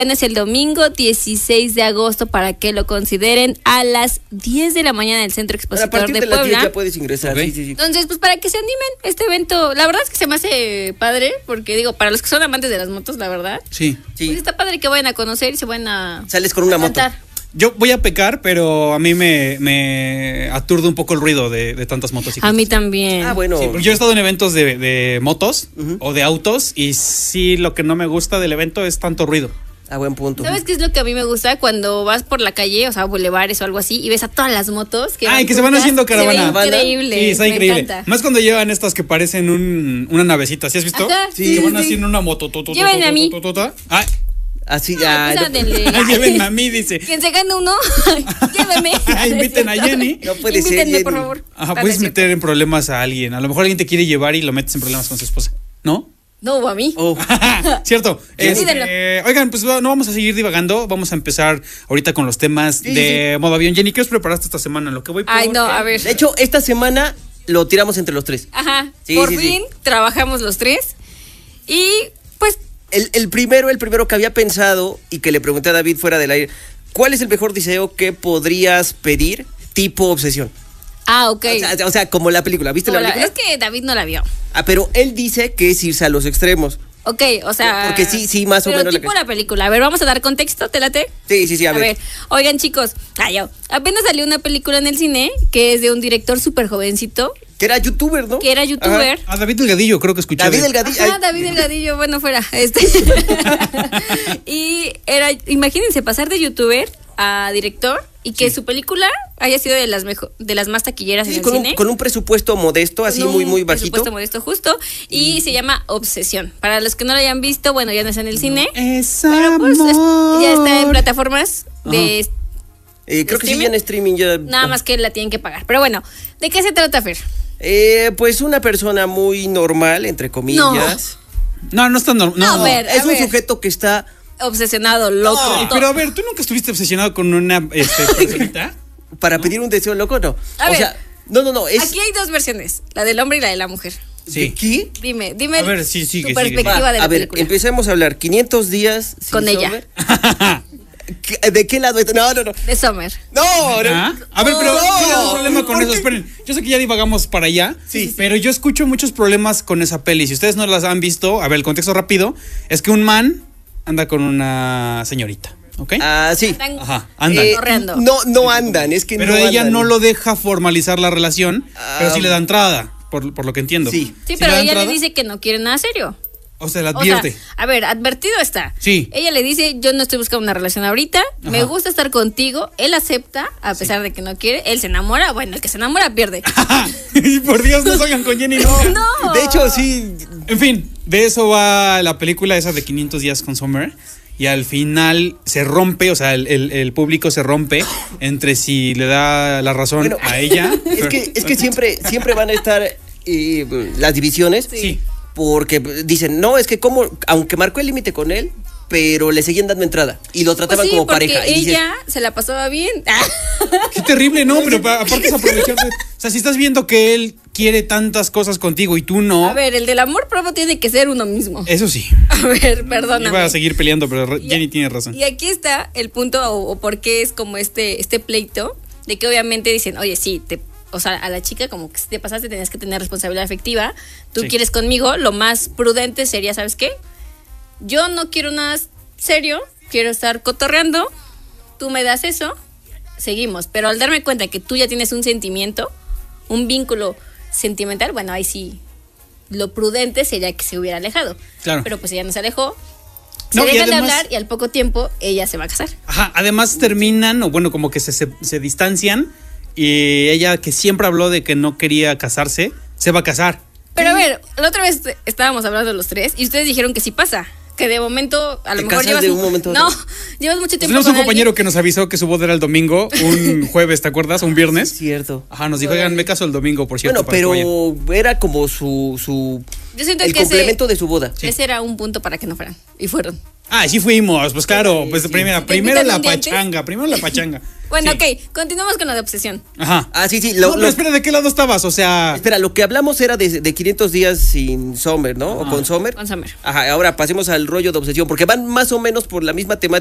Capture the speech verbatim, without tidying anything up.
Es el domingo dieciséis de agosto para que lo consideren a las diez de la mañana en el Centro Expositor a partir de, de Puebla. las diez ya puedes ingresar. Okay. Sí, sí, sí. Entonces, pues para que se animen este evento, la verdad es que se me hace padre, porque digo, para los que son amantes de las motos, la verdad, Sí. Sí. pues está padre que vayan a conocer y se vayan a Sales con una a moto. cantar. Yo voy a pecar, pero a mí me, me aturde un poco el ruido de, de tantas motocicletas. A mí también. Ah, bueno. Sí, porque yo he estado en eventos de, de motos Ujú. o de autos y sí, lo que no me gusta del evento es tanto ruido. Ah, buen punto. ¿Sabes qué es lo que a mí me gusta? Cuando vas por la calle, o sea, bulevares o algo así, y ves a todas las motos que Ay, van que se van juntas, haciendo caravana. Se ve increíble. Sí, está me increíble. encanta. Más cuando llevan estas que parecen un, una navecita, ¿sí has visto? Ajá, sí, Que van sí. haciendo una moto. to, to, to, Llévenme to, a mí. to, to, to, to. Ah, Así, Ah, ah, pues no, ándenle. llévenme a mí, dice. Quien se gane uno, lléveme. Inviten a Jenny. No puede ser, Invítenme, por Jenny. favor. Ajá, Ah, puedes no es meter en problemas a alguien. A lo mejor alguien te quiere llevar y lo metes en problemas con su esposa. ¿No? No, o a mí. Oh, Cierto. Este, Olvídenlo. oigan, pues no vamos a seguir divagando. Vamos a empezar ahorita con los temas Sí, de modo avión. Jenny, ¿qué os preparaste esta semana? Lo que voy por Ay, no, a ver. de hecho, esta semana lo tiramos entre los tres. Ajá. Sí, Por sí, sí. fin trabajamos los tres. Y pues, El, el primero, el primero que había pensado y que le pregunté a David fuera del aire, ¿cuál es el mejor deseo que podrías pedir tipo obsesión? ah, ok. O sea, o sea, como la película, ¿viste Como la la- película? es que David no la vio. Ah, pero él dice que es irse a los extremos. Ok, o sea. Porque sí, sí, más o pero menos la tipo que- la película. A ver, vamos a dar contexto, ¿te late? Sí, sí, sí, a, A ver, oigan chicos, ay, yo, apenas salió una película en el cine que es de un director súper jovencito, Que era youtuber, ¿no? que era youtuber. A David Delgadillo, creo que escuché. David de- Delgadillo. Ajá, Ay, David Delgadillo, bueno, fuera. Este. Y era, imagínense, pasar de youtuber a director y que su película haya sido de las mejor, de las más taquilleras sí, en el con, cine. un, con un presupuesto modesto, así Con muy, un muy bajito. presupuesto modesto justo. Y se llama Obsesión. Para los que no lo hayan visto, bueno, ya no está en el cine. Es Pero pues es- amor. ya está en plataformas de Eh, creo que sí, ¿streaming? ya en streaming ya. nada más que la tienen que pagar. Pero bueno, ¿de qué se trata, Fer? Eh, pues una persona muy normal, entre comillas. No, no está normal. No, No, a ver. Es un ver. sujeto que está. Obsesionado, loco. Ay, to- pero a ver, ¿tú nunca estuviste obsesionado con una este, personita? Para pedir un deseo loco, no. A o ver. sea, no, no, no. Es, Aquí hay dos versiones, la del hombre y la de la mujer. Sí. ¿Qué? Dime, dime A ver, sí, sigue, tu sigue. perspectiva Va, de la a ver, película. empecemos a hablar. quinientos días sin Con ella. Summer. ¿Qué- ¿De qué lado? No, no, no. De Summer. No, no. ¿Ah? A ver, pero No. yo tengo un problema con ¿Por eso. qué? Esperen, yo sé que ya divagamos para allá, Sí. pero yo escucho muchos problemas con esa peli. Si ustedes no las han visto, a ver, el contexto rápido es que un man anda con una señorita, ¿ok? Ah, sí. Están Ajá, andan. Eh, correando. no, no andan, es que Pero no ella andan. no lo deja formalizar la relación, pero sí Ah. le da entrada, por, por lo que entiendo. Sí. Sí, ¿Sí pero le da ella entrada? le dice que no quiere nada serio. O sea, la O sea, advierte. a ver, advertido está. Sí. Ella le dice, yo no estoy buscando una relación ahorita, me Ajá. gusta estar contigo. Él acepta, a pesar de que no quiere. Él se enamora, bueno, el que se enamora pierde. Y por Dios, no salgan con Jenny nunca. No. De hecho, sí. En fin, de eso va la película esa de quinientos días con Summer. Y al final se rompe, o sea, el, el- el público se rompe entre si le da la razón Bueno, a ella. Es que, es que siempre, siempre van a estar eh, las divisiones. Sí. Porque dicen, no, es que como, aunque marcó el límite con él, pero le seguían dando entrada. Y lo Pues trataban sí, como porque pareja. Y dices, ella se la pasaba bien. Qué terrible, ¿no? Pero pa- aparte es aprovecharse. O sea, si estás viendo que él quiere tantas cosas contigo y tú no, A ver, el del amor propio tiene que ser uno mismo. eso sí. A ver, perdóname. Iba a seguir peleando, pero re- Y- Jenny tiene razón. Y aquí está el punto o, o por qué es como este, este pleito de que obviamente dicen, oye, sí, te, o sea, a la chica como que si te pasaste tenías que tener responsabilidad afectiva, tú Sí. quieres conmigo, lo más prudente sería, ¿sabes qué? Yo no quiero nada serio, quiero estar cotorreando, tú me das eso, seguimos, pero al darme cuenta que tú ya tienes un sentimiento, un vínculo sentimental, bueno, ahí sí, lo prudente sería que se hubiera alejado. Claro. Pero pues ella no se alejó. Se No, y dejan de además- hablar y al poco tiempo ella se va a casar. Ajá, además terminan, o bueno, como que se, se, se distancian. Y ella, que siempre habló de que no quería casarse, se va a casar. Pero a ver, la otra vez estábamos hablando los tres y ustedes dijeron que sí pasa. Que de momento, a lo ¿Te mejor casas llevas. de un momento a no, otro? llevas mucho Pues tiempo. tenemos un con compañero alguien. que nos avisó que su boda era el domingo, un jueves, ¿te acuerdas? Un viernes. cierto. Ajá, nos dijo, oigan, me caso el domingo, por cierto. Bueno, para que pero vayan". era como su, su Yo siento el que ese, complemento de su boda. ese era un punto para que no fueran. Y fueron. Ah, sí fuimos, pues claro, pues primero, ¿Te primero invitan la un día antes? pachanga, primero la pachanga. Bueno, Sí. ok, continuamos con lo de obsesión. Ajá. Ah, sí, sí. No, Lo, pero lo- espera, ¿de qué lado estabas? O sea, espera, lo que hablamos era de, de quinientos días sin Summer, ¿no? O Ajá. con Summer. Con Summer. Ajá, ahora pasemos al rollo de obsesión, porque van más o menos por la misma temática.